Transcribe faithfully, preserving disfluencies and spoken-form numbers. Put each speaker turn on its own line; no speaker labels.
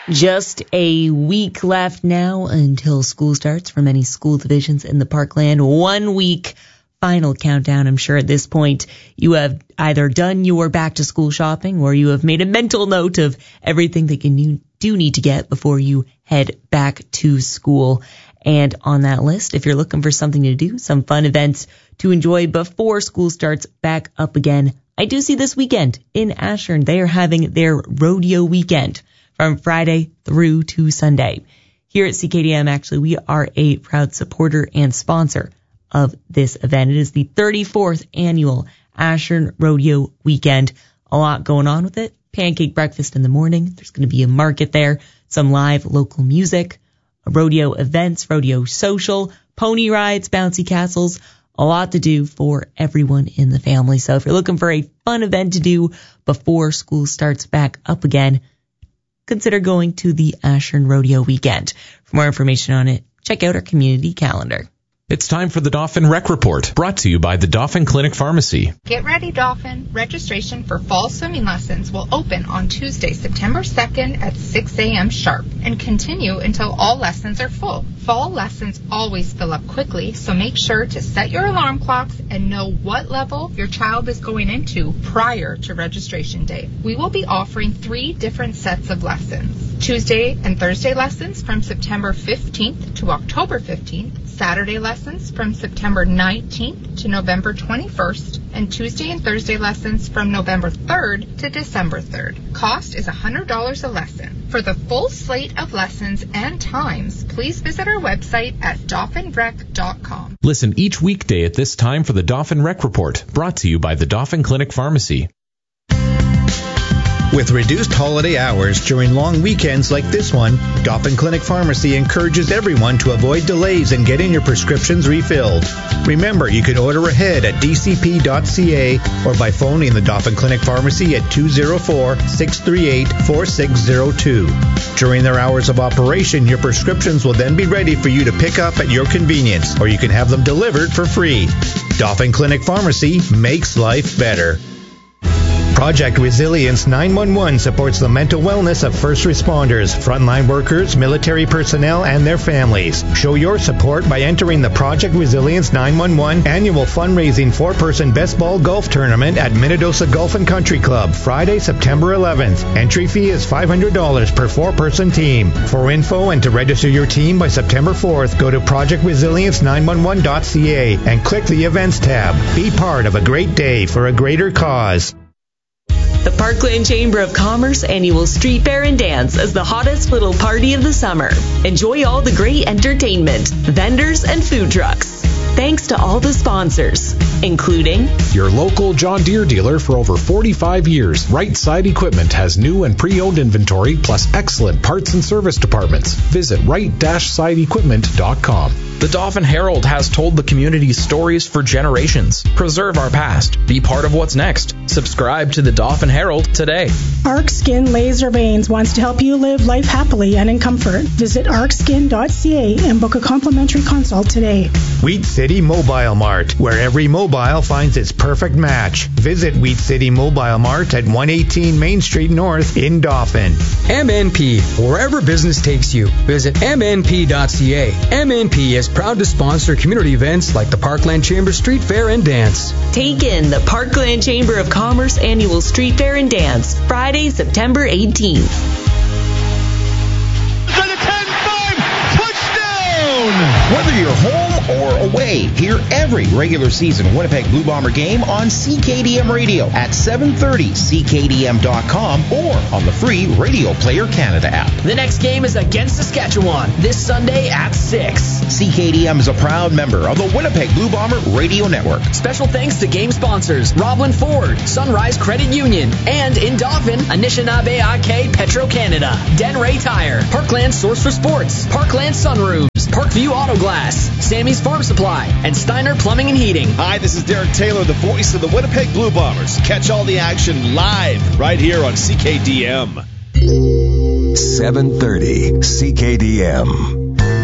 Just a week left now until school starts for many school divisions in the Parkland. One week final countdown. I'm sure at this point you have either done your back to school shopping or you have made a mental note of everything that you do need to get before you head back to school. And on that list, if you're looking for something to do, some fun events to enjoy before school starts back up again, I do see this weekend in Ashern. They are having their rodeo weekend from Friday through to Sunday. Here at C K D M, actually, we are a proud supporter and sponsor of this event. It is the thirty-fourth annual Ashern Rodeo Weekend. A lot going on with it. Pancake breakfast in the morning. There's going to be a market there, some live local music, rodeo events, rodeo social, pony rides, bouncy castles, a lot to do for everyone in the family. So if you're looking for a fun event to do before school starts back up again, consider going to the Ashern Rodeo Weekend. For more information on it, check out our community calendar.
It's time for the Dauphin Rec Report, brought to you by the Dauphin Clinic Pharmacy.
Get ready, Dauphin. Registration for fall swimming lessons will open on Tuesday, September second at six a.m. sharp and continue until all lessons are full. Fall lessons always fill up quickly, so make sure to set your alarm clocks and know what level your child is going into prior to registration day. We will be offering three different sets of lessons. Tuesday and Thursday lessons from September fifteenth to October fifteenth. Saturday lessons from September nineteenth to November twenty-first, and Tuesday and Thursday lessons from November third to December third. Cost is one hundred dollars a lesson. For the full slate of lessons and times, please visit our website at dauphin rec dot com.
Listen each weekday at this time for the Dauphin Rec Report, brought to you by the Dauphin Clinic Pharmacy.
With reduced holiday hours during long weekends like this one, Dauphin Clinic Pharmacy encourages everyone to avoid delays in getting your prescriptions refilled. Remember, you can order ahead at d c p dot c a or by phoning the Dauphin Clinic Pharmacy at two oh four, six three eight, four six oh two. During their hours of operation, your prescriptions will then be ready for you to pick up at your convenience, or you can have them delivered for free. Dauphin Clinic Pharmacy makes life better. Project Resilience nine one one supports the mental wellness of first responders, frontline workers, military personnel, and their families. Show your support by entering the Project Resilience nine one one annual fundraising four-person best ball golf tournament at Minnedosa Golf and Country Club, Friday, September eleventh. Entry fee is five hundred dollars per four-person team. For info and to register your team by September fourth, go to project resilience nine one one dot c a and click the Events tab. Be part of a great day for a greater cause.
The Parkland Chamber of Commerce annual Street Fair and Dance is the hottest little party of the summer. Enjoy all the great entertainment, vendors, and food trucks. Thanks to all the sponsors, including
your local John Deere dealer for over forty-five years. Right Side Equipment has new and pre-owned inventory plus excellent parts and service departments. Visit right side equipment dot com.
The Dauphin Herald has told the community's stories for generations. Preserve our past. Be part of what's next. Subscribe to the Dauphin Herald today.
Arc Skin Laser Veins wants to help you live life happily and in comfort. Visit arc skin dot c a and book a complimentary consult today.
Wheat City Mobile Mart, where every mobile finds its perfect match. Visit Wheat City Mobile Mart at one eighteen Main Street North in Dauphin.
M N P, wherever business takes you. Visit m n p dot c a. M N P is proud to sponsor community events like the Parkland Chamber Street Fair and Dance.
Take in the Parkland Chamber of Commerce annual Street Fair and Dance, Friday, September eighteenth.
Whether you're home or away, hear every regular season Winnipeg Blue Bomber game on C K D M Radio at seven thirty C K D M dot com or on the free Radio Player Canada app.
The next game is against Saskatchewan this Sunday at six.
C K D M is a proud member of the Winnipeg Blue Bomber Radio Network.
Special thanks to game sponsors Roblin Ford, Sunrise Credit Union, and in Dauphin, Anishinaabe Ake Petro Canada, Denray Tire, Parkland Source for Sports, Parkland Sunroofs, Parkview Auto Glass, Sammy's Farm Supply, and Steiner Plumbing and Heating.
Hi, this is Derek Taylor, the voice of the Winnipeg Blue Bombers. Catch all the action live right here on C K D M.
seven thirty C K D M.